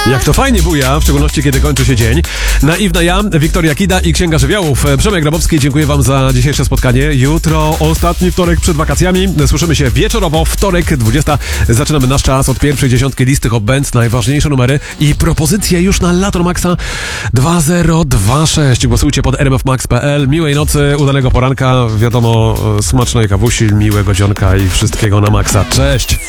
Jak to fajnie buja, w szczególności kiedy kończy się dzień. Naiwna ja, Wiktoria Kida i Księga Żywiołów. Przemek Grabowski, dziękuję wam za dzisiejsze spotkanie. Jutro, ostatni wtorek przed wakacjami. Słyszymy się wieczorowo, wtorek, 20. Zaczynamy nasz czas od pierwszej dziesiątki listy Hot Bands, najważniejsze numery i propozycje już na Lato Maxa 2026. Głosujcie pod rmfmax.pl. Miłej nocy, udanego poranka, wiadomo, smacznej kawusi, miłego dzionka i wszystkiego na maksa. Cześć!